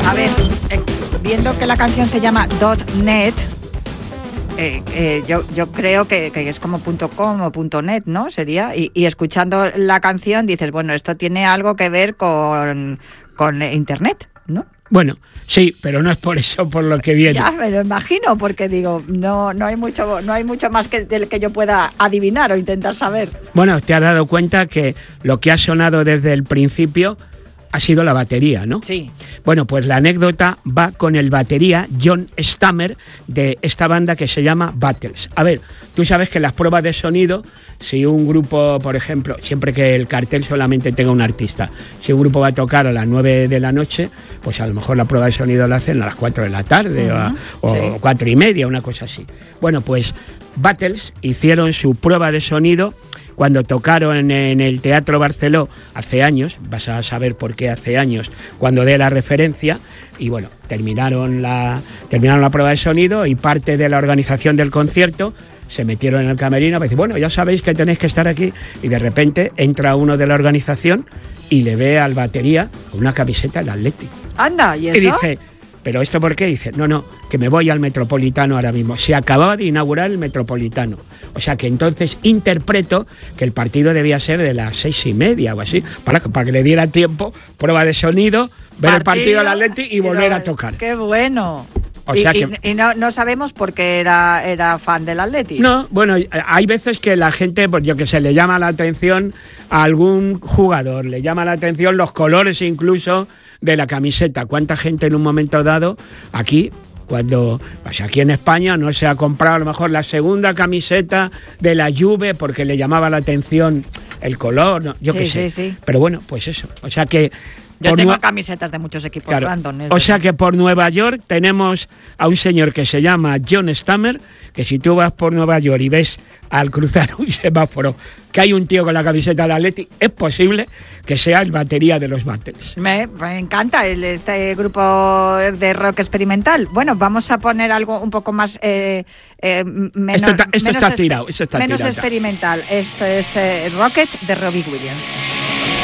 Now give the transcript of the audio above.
A ver, viendo que la canción se llama .net, yo creo que es como .com o .net, ¿no? Sería. Y escuchando la canción dices, bueno, esto tiene algo que ver con Internet, ¿no? Bueno, sí, pero no es por eso por lo que viene. Ya me lo imagino, porque digo, no hay mucho más del que yo pueda adivinar o intentar saber. Bueno, te has dado cuenta que lo que ha sonado desde el principio ha sido la batería, ¿no? Sí. Bueno, pues la anécdota va con el batería John Stammer de esta banda que se llama Battles. A ver, tú sabes que las pruebas de sonido, si un grupo, por ejemplo, siempre que el cartel solamente tenga un artista, si un grupo va a tocar a las 9 de la noche, pues a lo mejor la prueba de sonido la hacen a las 4 de la tarde o sí. 4:30, una cosa así. Bueno, pues Battles hicieron su prueba de sonido cuando tocaron en el Teatro Barceló hace años, vas a saber por qué hace años, cuando dé la referencia, y bueno, terminaron la prueba de sonido y parte de la organización del concierto se metieron en el camerino, pues bueno, ya sabéis que tenéis que estar aquí, y de repente entra uno de la organización y le ve al batería con una camiseta del Athletic. Anda, ¿y eso? Y dice, ¿pero esto por qué? Dice, no, que me voy al Metropolitano ahora mismo. Se acababa de inaugurar el Metropolitano. O sea que entonces interpreto que el partido debía ser de las 6:30 o así, para que le diera tiempo, prueba de sonido, ver el partido del Athletic y volver a tocar. ¡Qué bueno! O sea y no sabemos por qué era fan del Athletic. No, bueno, hay veces que la gente, pues yo que sé, le llama la atención a algún jugador, le llama la atención los colores incluso de la camiseta. ¿Cuánta gente en un momento dado aquí, aquí en España, no se ha comprado a lo mejor la segunda camiseta de la Juve porque le llamaba la atención el color, ¿no? Yo qué sé. Sí. Pero bueno, pues eso. O sea que yo tengo camisetas de muchos equipos random. O sea que por Nueva York tenemos a un señor que se llama John Stammer, que si tú vas por Nueva York y ves al cruzar un semáforo que hay un tío con la camiseta del Athletic, es posible que sea el batería de los Battles. Me encanta este grupo de rock experimental. Bueno, vamos a poner algo un poco más menos está tirado. Menos experimental. Esto es Rocket de Robbie Williams.